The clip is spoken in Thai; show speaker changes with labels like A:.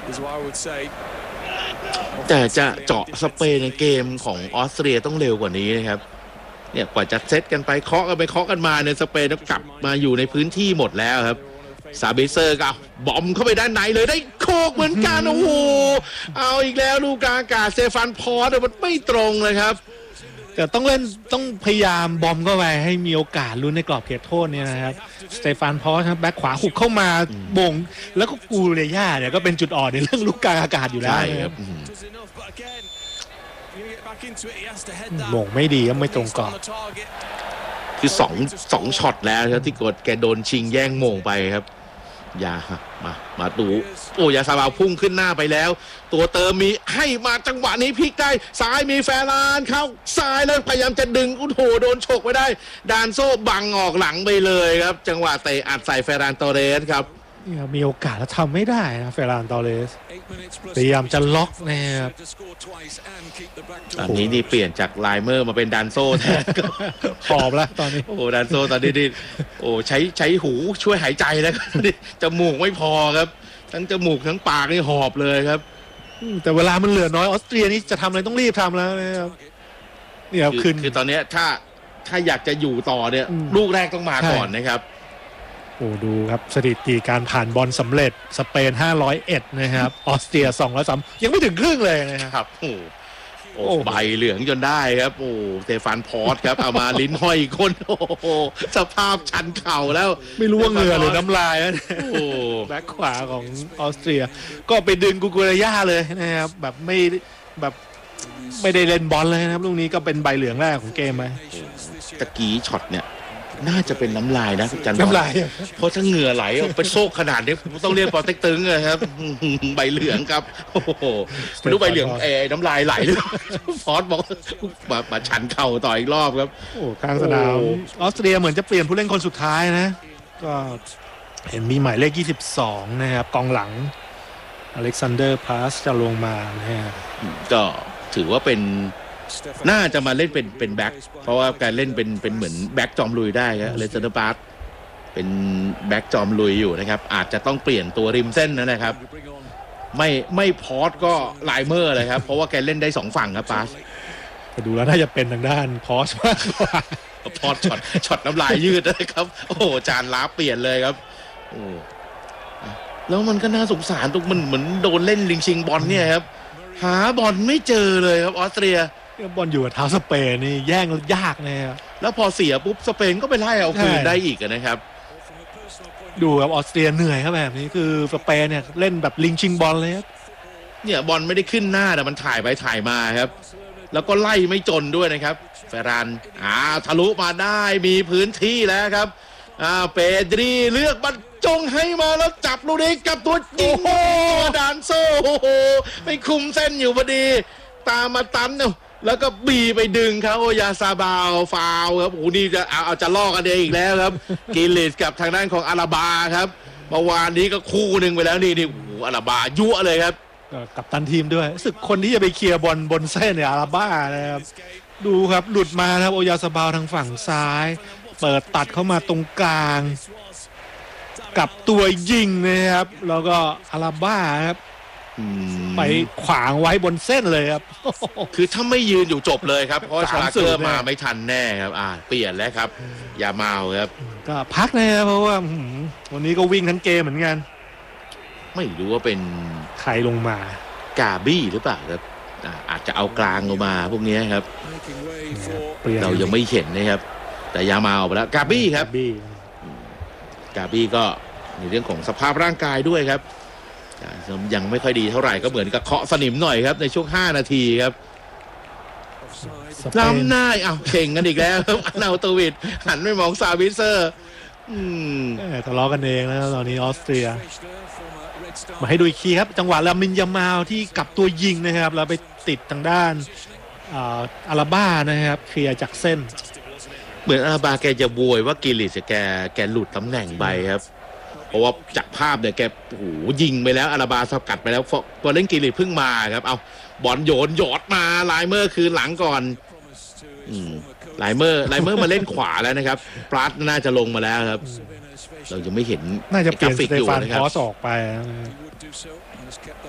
A: แต่จะเจาะสเปนในเกมของออสเตรียต้องเร็วกว่านี้นะครับเนี่ยกว่าจะเซตกันไปเคาะกันไปเคาะกันมาในสเปนกลับมาอยู่ในพื้นที่หมดแล้วครับซาบิเซอร์ก็บอมเข้าไปด้านในเลยได้โคกเหมือนกันโอ้โหเอาอีกแล้วลูกกลางอากาศเซฟานพอร์ตมันไม่ตรงเลยครับ
B: แต่ต้องพยายามบอมเข้าไปให้มีโอกาสลุ้นในกรอบเขตโทษเนี่ยนะครับสเตฟานพอสครับแบ็คขวาหุบเข้ามาบ่งแล้วก็กูเรย่าเนี่ยก็เป็นจุดอ่อนในเรื่องลูกกลางอากาศอยู่แล้วครับบ่งไม่ดีก็ไม่ตรงกรอบ
A: คือสองช็อตแล้วครับที่กดแกโดนชิงแย่งโมงไปครับยามาดูโอ้ยาซาบาวพุ่งขึ้นหน้าไปแล้วตัวเติมมีให้มาจังหวะนี้พลิกได้ซ้ายมีแฟรานเข้าซ้ายแล้วพยายามจะดึงโอ้โหโดนฉกไม่ได้ดานโซ่บังออกหลังไปเลยครับจังหวะเตะอัดใส่แฟรานตอเรสครับ
B: มีโอกาสแล้วทำไม่ได้นะเฟรานตอเรสพยายามจะล็อกนะครับ
A: ตอนนี้นี่เปลี่ยนจากไลเมอร์มาเป็นดานโซ่แทน
B: หอบแล้วตอนนี้
A: โอ้ดานโซ่ตอนนี้นี่โอ้ใช้หูช่วยหายใจแล้วจมูกไม่พอครับทั้งจมูกทั้งปากนี่หอบเลยครับ
B: แต่เวลามันเหลือน้อยออสเตรียนี่จะทำอะไรต้องรีบทำแล้วนะครับ
A: เนี่ยคือตอนนี้ถ้าอยากจะอยู่ต่อเนี่ยลูกแรกต้องมาก่อนนะครับ
B: โอ้ดูครับสถิติการผ่านบอลสำเร็จสเปน501นะครับออสเตรีย203ยังไม่ถึงครึ่งเลยนะครับ
A: โอ้ใบเหลืองจนได้ครับโอ้สเตฟานพอร์ตครับเอามาลิ้นห้อยคนโอ้โหสภาพชันเข่าแล้ว
B: ไม่รู้ว่าเหงื่อหรือน้ำลายนะโอ้แบ็คขวาของออสเตรียก็ไปดึงกูกูเรย่าเลยนะครับแบบไม่ได้เล่นบอลเลยนะครับลูกนี้ก็เป็นใบเหลืองแรกของเกมไป
A: ตะกี้ช็อตเนี่ยน่าจะเป็นน้ำลายนะจัน
B: น้ำลาย
A: เพราะถ้าเหงื่อไหลออกเป็นโซกขนาดนี้ต้องเรียกปอเต็กตึงเลยครับใบเหลืองครับโอ้โหไม่รู้ใบเหลืองน้ำลายไหลหรือฟอสบอกมาชันเข่าต่ออีกรอบครับ
B: โอ้กลางสนามออสเตรียเหมือนจะเปลี่ยนผู้เล่นคนสุดท้ายนะก็เห็นมีหมายเลข22นะครับกองหลังอเล็กซานเดอร์พาสจะลงมานะ
A: ก็ถือว่าเป็นน่าจะมาเล่นเป็นแบ็คเพราะว่าการเล่นเป็นเหมือนแบ็คจอมลุยได้ครับเลเซอร์บาร์เป็นแบ็คจอมลุยอยู่นะครับอาจจะต้องเปลี่ยนตัวริมเส้นนะครับไม่พอสก็ไลเมอร์เลยครับเพราะว่าแกเล่นได้2ฝั่งครับปาส
B: แต่ดูแล้วน่าจะเป็นทางด้านพอสมากกว่า
A: พอสช็อตน้ำลายยืดนะครับโอ้โหจานล้าเปลี่ยนเลยครับโอ้แล้วมันก็น่าสงสารตรงมันเหมือนโดนเล่นลิงชิงบอลเนี่ยครับหาบอลไม่เจอเลยครับออสเตรีย
B: บอลอยู่กับเท้าสเปนนี่แย่งยากนะครับ
A: แล้วพอเสียปุ๊บสเปนก็ไปไล่เอาคืนได้อีกนะครับ
B: ดูครับออสเตรียเหนื่อยครับแบบนี้คือสเปนเนี่ยเล่นแบบลิงชิงบอลเลยครับ
A: เนี่ยบอลไม่ได้ขึ้นหน้าแต่มันถ่ายไปถ่ายมาครับแล้วก็ไล่ไม่จนด้วยนะครับเฟรานทะลุมาได้มีพื้นที่แล้วครับเปดรีเลือกบรรจงให้มาแล้วจับลูกนี้กับตัวจริงดานโซ่โอ้โหไม่คุมเส้นอยู่พอดีตามมาตันเนาะแล้วก็บีไปดึงครับโอยาซาบาวฟาวครับโอ้นี่จะลอกกันเองอีกแล้วครับกิลิสกับทางด้านของอาราบาครับเมื่อวานนี้ก็คู่หนึ่งไปแล้วนี่โอ้อาราบายั่วเลยครับ
B: กับตันทีมด้วยรู้สึกคนที่จะไปเคลียร์บอลบนเส้นเนี่ยอาราบานะครับดูครับหลุดมาครับโอยาซาบาวทางฝั่งซ้ายเปิดตัดเข้ามาตรงกลางกับตัวยิงนะครับแล้วก็อาราบาครับไปขวางไว้บนเส้นเลยครับ
A: คือถ้าไม่ยืนอยู่จบเลยครับเพราะชาร์เกอร์มาไม่ทันแน่ครับเปลี่ยนแล้วครับอย่าเมาครับ
B: ก็พักนะครับเพราะว่าวันนี้ก็วิ่งทั้งเกมเหมือนกัน
A: ไม่รู้ว่าเป็น
B: ใครลงมาก
A: าบี้หรือเปล่าครับอาจจะเอากลางลงมาพวกนี้ครับเรายังไม่เห็นนะครับแต่ยามาออกไปแล้วกาบี้ครับกาบี้ก็ในเรื่องของสภาพร่างกายด้วยครับยังไม่ค่อยดีเท่าไหร่ก็เหมือนกับเคาะสนิมหน่อยครับในช่วง5นาทีครับล้ำหน้าเข่งกันอีกแล้วอันเอาตวิดหันไม่มองซาบิเซอร์
B: ทะเลาะกันเองแล้วตอนนี้ออสเตรียมาให้ดูอีกทีครับจังหวะลามินยามาวที่กลับตัวยิงนะครับแล้วไปติดทางด้านอาราบ้านะครับเคลียร์จากเส้น
A: เหมือนอาราบ้าแกจะบวยว่ากิลิสแกหลุดตำแหน่งไปครับเพราะว่าจากภาพเนี่ยแกยิงไปแล้วอาราบาสกัดไปแล้วพอเล่นกิลิสเพิ่งมาครับเอาบอลโยนหยอดมาไลเมอร์คืนหลังก่อนไลเมอร์มาเล่นขวาแล้วนะครับปราดน่าจะลงมาแล้วครับเรายังไม่เห็น
B: น่าจะเปลี่ยนสเตฟานพอสออกไป